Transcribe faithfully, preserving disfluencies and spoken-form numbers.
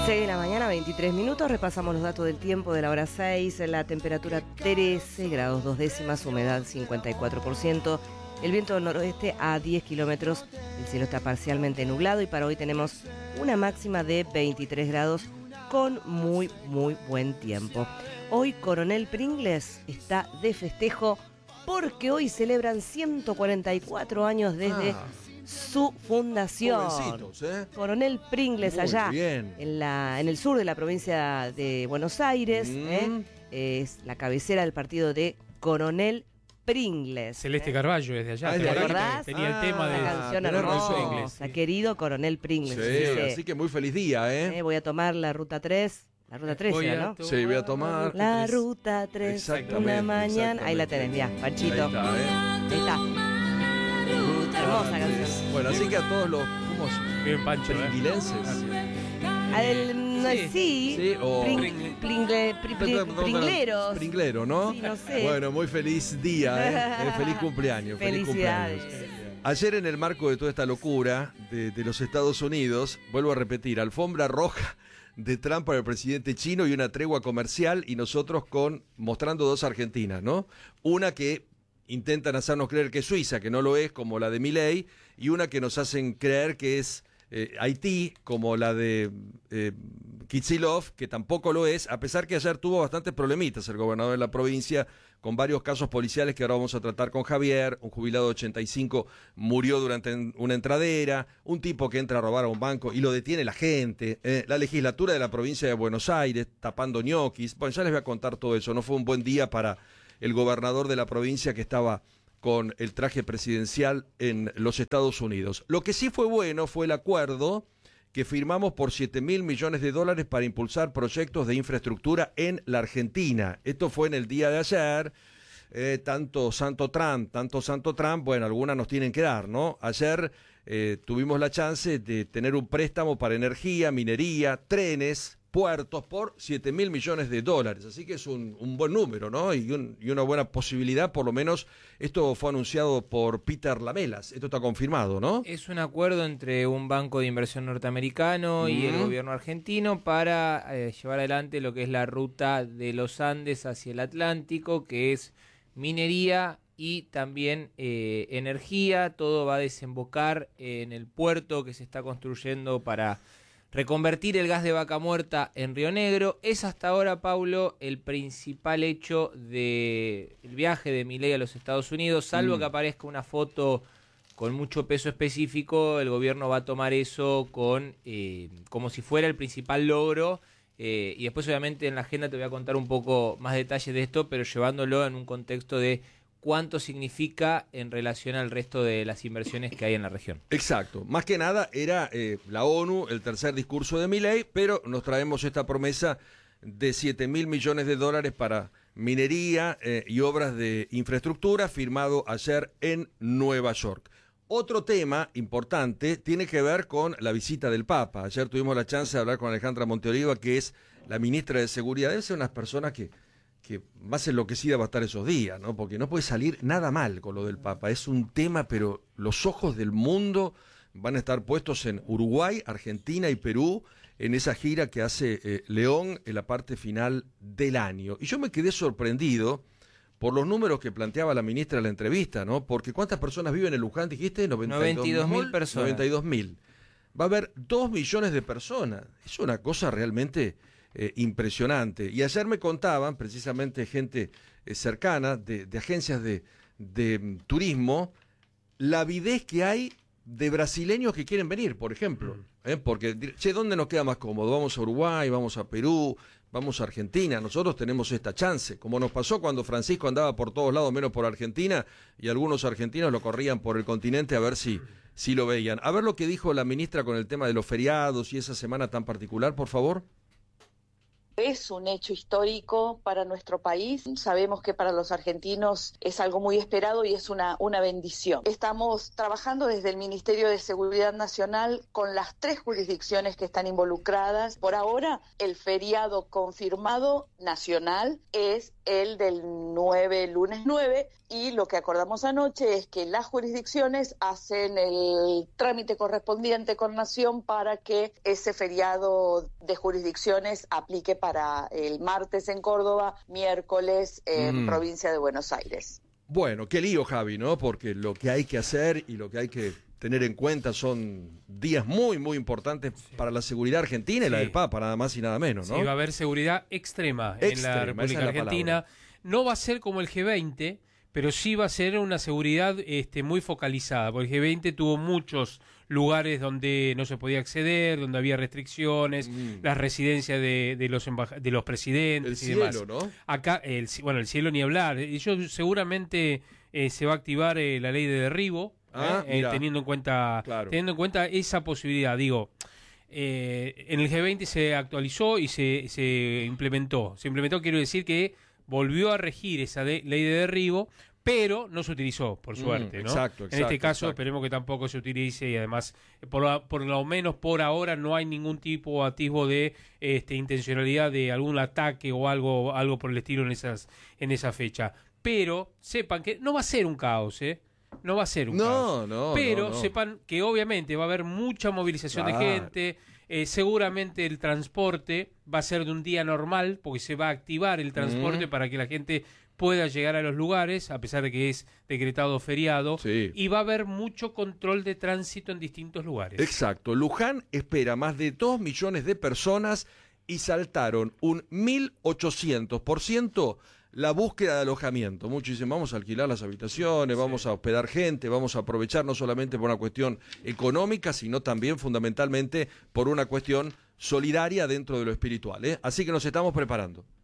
seis de la mañana, veintitrés minutos, repasamos los datos del tiempo de la hora seis, la temperatura trece grados dos décimas, humedad cincuenta y cuatro por ciento, el viento del noroeste a diez kilómetros, el cielo está parcialmente nublado y para hoy tenemos una máxima de veintitrés grados con muy, muy buen tiempo. Hoy Coronel Pringles está de festejo porque hoy celebran ciento cuarenta y cuatro años desde... Ah. Su fundación. ¿eh? Coronel Pringles, muy allá bien. En, la, en el sur de la provincia de Buenos Aires, mm. ¿eh? Es la cabecera del partido de Coronel Pringles. Celeste ¿eh? Carballo desde allá. ¿Te acordás? Tenía ah, el tema de la canción hermosa, sí. Querido Coronel Pringles. Sí, sí, así que muy feliz día, ¿eh? ¿eh? Voy a tomar la ruta tres. La ruta tres, ¿no? Sí, voy a tomar. La ruta tres, una mañana. Ahí la tenés, ya, Panchito. Ahí está, ¿eh? Ahí está. Hermosa canción. Bueno, así que a todos los ¿cómo bien Pancho, pringuilenses. ¿eh? Sí, sí, sí o pring, pringle, pri, pri, pringleros. Pringlero, ¿no? Sí, no sé. Bueno, muy feliz día, ¿eh? Feliz cumpleaños. Felicidades. Feliz cumpleaños. Ayer, en el marco de toda esta locura de, de los Estados Unidos, vuelvo a repetir, alfombra roja de Trump para el presidente chino y una tregua comercial, y nosotros con mostrando dos Argentinas, ¿no? Una que intentan hacernos creer que es Suiza, que no lo es, como la de Milei, y una que nos hacen creer que es eh, Haití, como la de eh, Kicillof, que tampoco lo es, a pesar que ayer tuvo bastantes problemitas el gobernador de la provincia, con varios casos policiales que ahora vamos a tratar con Javier. Un jubilado de ochenta y cinco murió durante una entradera, un tipo que entra a robar a un banco y lo detiene la gente, eh, la legislatura de la provincia de Buenos Aires tapando ñoquis. Bueno, ya les voy a contar todo eso. No fue un buen día para el gobernador de la provincia, que estaba con el traje presidencial en los Estados Unidos. Lo que sí fue bueno fue el acuerdo que firmamos por siete mil millones de dólares para impulsar proyectos de infraestructura en la Argentina. Esto fue en el día de ayer. Eh, tanto santo Trump, tanto santo Trump, bueno, algunas nos tienen que dar, ¿no? Ayer eh, tuvimos la chance de tener un préstamo para energía, minería, trenes, puertos por siete mil millones de dólares, así que es un, un buen número, ¿no? Y, un, y una buena posibilidad, por lo menos. Esto fue anunciado por Peter Lamelas, esto está confirmado, ¿no? Es un acuerdo entre un banco de inversión norteamericano mm. y el gobierno argentino para eh, llevar adelante lo que es la ruta de los Andes hacia el Atlántico, que es minería y también eh, energía. Todo va a desembocar en el puerto que se está construyendo para reconvertir el gas de Vaca Muerta en Río Negro. Es hasta ahora, Paulo, el principal hecho del viaje de Milei a los Estados Unidos, salvo mm. que aparezca una foto con mucho peso específico. El gobierno va a tomar eso con eh, como si fuera el principal logro, eh, y después obviamente en la agenda te voy a contar un poco más detalles de esto, pero llevándolo en un contexto de cuánto significa en relación al resto de las inversiones que hay en la región. Exacto. Más que nada era eh, la ONU, el tercer discurso de Milei, pero nos traemos esta promesa de siete mil millones de dólares para minería eh, y obras de infraestructura, firmado ayer en Nueva York. Otro tema importante tiene que ver con la visita del Papa. Ayer tuvimos la chance de hablar con Alejandra Monteoliva, que es la ministra de Seguridad. Debe ser unas personas que que más enloquecida va a estar esos días, ¿no? Porque no puede salir nada mal con lo del Papa. Es un tema, pero los ojos del mundo van a estar puestos en Uruguay, Argentina y Perú, en esa gira que hace eh, León en la parte final del año. Y yo me quedé sorprendido por los números que planteaba la ministra en la entrevista, ¿no? Porque ¿cuántas personas viven en Luján? Dijiste noventa y dos mil personas. noventa y dos mil. Va a haber dos millones de personas. Es una cosa realmente Eh, impresionante. Y ayer me contaban, precisamente gente eh, cercana, de, de agencias de, de um, turismo, la avidez que hay de brasileños que quieren venir, por ejemplo. ¿eh? Porque, che, ¿dónde nos queda más cómodo? Vamos a Uruguay, vamos a Perú, vamos a Argentina. Nosotros tenemos esta chance, como nos pasó cuando Francisco andaba por todos lados, menos por Argentina, y algunos argentinos lo corrían por el continente a ver si, si lo veían. A ver lo que dijo la ministra con el tema de los feriados y esa semana tan particular, por favor. Es un hecho histórico para nuestro país. Sabemos que para los argentinos es algo muy esperado y es una, una bendición. Estamos trabajando desde el Ministerio de Seguridad Nacional con las tres jurisdicciones que están involucradas. Por ahora, el feriado confirmado nacional es el del nueve, lunes nueve, y lo que acordamos anoche es que las jurisdicciones hacen el trámite correspondiente con Nación para que ese feriado de jurisdicciones aplique para el martes en Córdoba, miércoles en mm. provincia de Buenos Aires. Bueno, qué lío, Javi, ¿no? Porque lo que hay que hacer y lo que hay que tener en cuenta son días muy, muy importantes sí. para la seguridad argentina y sí. la del Papa, nada más y nada menos, ¿no? Sí, va a haber seguridad extrema, extrema en la República la Argentina. Palabra. No va a ser como el G veinte, pero sí va a ser una seguridad este, muy focalizada, porque el G veinte tuvo muchos lugares donde no se podía acceder, donde había restricciones, mm. las residencias de, de los embaja- de los presidentes el y cielo, demás. ¿no? Acá, el, bueno, el cielo ni hablar. Ellos seguramente eh, se va a activar eh, la ley de derribo, ah, eh, eh, teniendo en cuenta claro. teniendo en cuenta esa posibilidad. Digo, eh, en el G veinte se actualizó y se, se implementó. Se implementó, quiero decir que volvió a regir esa de, ley de derribo, pero no se utilizó, por suerte, mm, ¿no? Exacto, exacto. En este caso, exacto. esperemos que tampoco se utilice y además, por, por lo menos por ahora, no hay ningún tipo o atisbo de este, intencionalidad de algún ataque o algo algo por el estilo en esas en esa fecha. Pero sepan que no va a ser un caos, ¿eh? No va a ser un no, caos. No, pero no, no. sepan que obviamente va a haber mucha movilización claro. de gente. Eh, seguramente el transporte va a ser de un día normal, porque se va a activar el transporte mm. para que la gente pueda llegar a los lugares, a pesar de que es decretado feriado, sí. y va a haber mucho control de tránsito en distintos lugares. Exacto. Luján espera más de dos millones de personas y saltaron un mil ochocientos por ciento la búsqueda de alojamiento. Muchos dicen, vamos a alquilar las habitaciones, sí. vamos a hospedar gente, vamos a aprovechar no solamente por una cuestión económica, sino también fundamentalmente por una cuestión solidaria dentro de lo espiritual, ¿eh? Así que nos estamos preparando.